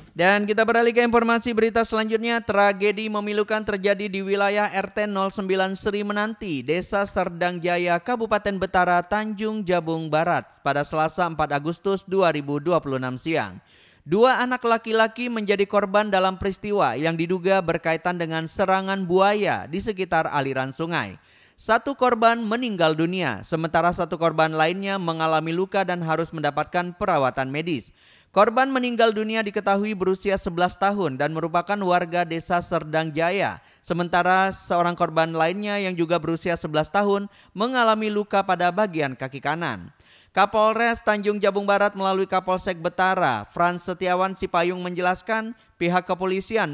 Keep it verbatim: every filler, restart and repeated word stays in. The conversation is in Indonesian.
Dan kita beralih ke informasi berita selanjutnya. Tragedi memilukan terjadi di wilayah R T nol sembilan Sri Menanti, Desa Serdang Jaya, Kabupaten Betara, Tanjung Jabung Barat pada Selasa empat Agustus dua ribu dua puluh enam siang. Dua anak laki-laki menjadi korban dalam peristiwa yang diduga berkaitan dengan serangan buaya di sekitar aliran sungai. Satu korban meninggal dunia, sementara satu korban lainnya mengalami luka dan harus mendapatkan perawatan medis. Korban meninggal dunia diketahui berusia sebelas tahun dan merupakan warga Desa Serdang Jaya. Sementara seorang korban lainnya yang juga berusia sebelas tahun mengalami luka pada bagian kaki kanan. Kapolres Tanjung Jabung Barat melalui Kapolsek Betara, Frans Setiawan Sipayung menjelaskan pihak kepolisian